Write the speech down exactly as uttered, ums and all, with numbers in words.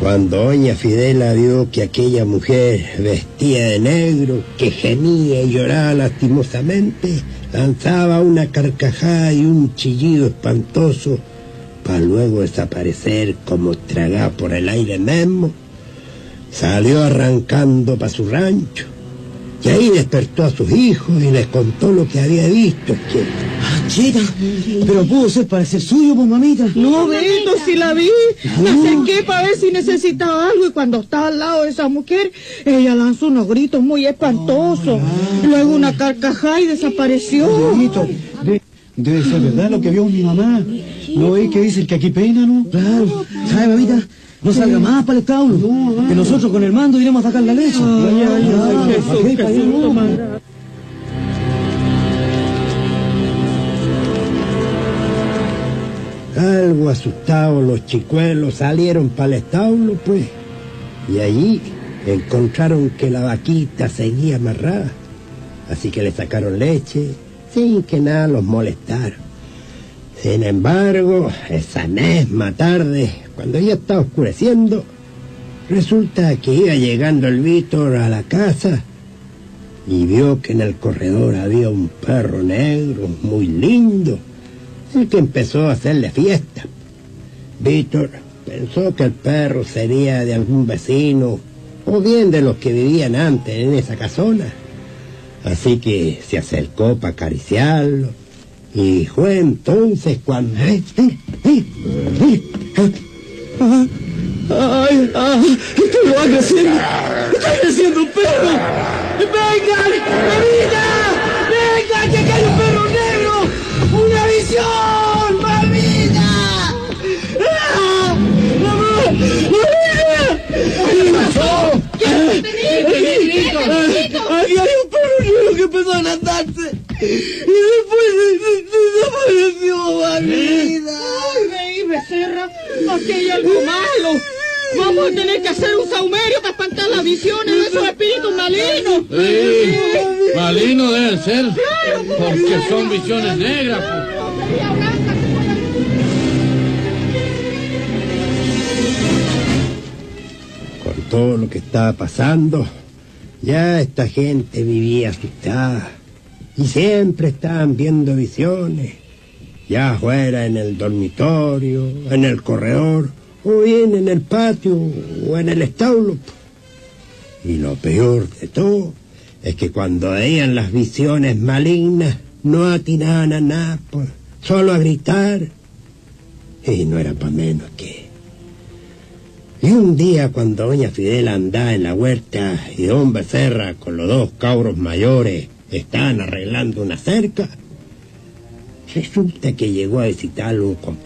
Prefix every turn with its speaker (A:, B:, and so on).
A: Cuando doña Fidela vio que aquella mujer vestía de negro, que gemía y lloraba lastimosamente, lanzaba una carcajada y un chillido espantoso para luego desaparecer como tragada por el aire mismo, salió arrancando para su rancho. Y ahí despertó a sus hijos y les contó lo que había visto. Es que...
B: Ah, chita, pero pudo ser parecer suyo, pues, mamita.
C: No, Beto, si la vi. Me acerqué para ver si necesitaba algo y cuando estaba al lado de esa mujer, ella lanzó unos gritos muy espantosos. Luego una carcajada y desapareció.
B: Mamito, de, debe ser verdad lo que vio mi mamá. ¿No es que dice el que aquí peina, no? Claro. ¿Sabe, mamita? No salga más para el establo, que nosotros con el mando iremos a sacar la leche.
C: Ay, ay, ay, Jesús, Jesús, madre.
A: Algo asustados los chicuelos salieron para el establo, pues, y allí encontraron que la vaquita seguía amarrada, así que le sacaron leche sin que nada los molestara. Sin embargo, esa misma tarde, cuando ya estaba oscureciendo, resulta que iba llegando el Víctor a la casa y vio que en el corredor había un perro negro muy lindo, el que empezó a hacerle fiesta. Víctor pensó que el perro sería de algún vecino o bien de los que vivían antes en esa casona, así que se acercó para acariciarlo. Y fue entonces cuando... ¡Ay, ay, ay!
B: ¡Ay, ay! ay ¡Esto va creciendo! ¡Está creciendo un perro! ¡Vengan! ¡Mamita! ¡Vengan! ¡Que acá hay un perro negro! ¡Una visión! ¡Mamita! ¡Ah! ¡Mamá! ¡Mamita! ¿Qué pasó?
C: ¿Qué te
B: Aquí hay un perro negro que empezó a lanzarse. Y después desapareció, mamita.
C: Ay, Becerra, aquí hay algo malo. Vamos a tener que hacer un saumerio para espantar las visiones de esos espíritus malignos.
D: Sí, malignos deben ser, porque son visiones negras.
A: Con todo lo que estaba pasando, ya esta gente vivía asustada y siempre estaban viendo visiones, ya afuera en el dormitorio, en el corredor, o bien en el patio o en el establo. Y lo peor de todo es que cuando veían las visiones malignas no atinaban a nada, pues, solo a gritar. Y no era para menos que... Y un día cuando doña Fidela andaba en la huerta y don Becerra con los dos cabros mayores estaban arreglando una cerca, resulta que llegó a visitarlo un compañero.